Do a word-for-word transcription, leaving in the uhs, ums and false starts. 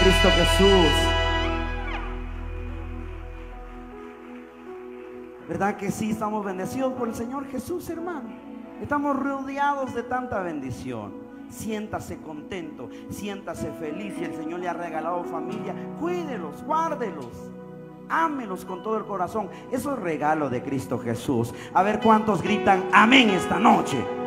Cristo Jesús. ¿Verdad que sí estamos bendecidos por el Señor Jesús, hermano? Estamos rodeados de tanta bendición. Siéntase contento, siéntase feliz. Si el Señor le ha regalado familia, cuídelos, guárdelos, ámelos con todo el corazón. Eso es regalo de Cristo Jesús. A ver cuántos gritan amén esta noche.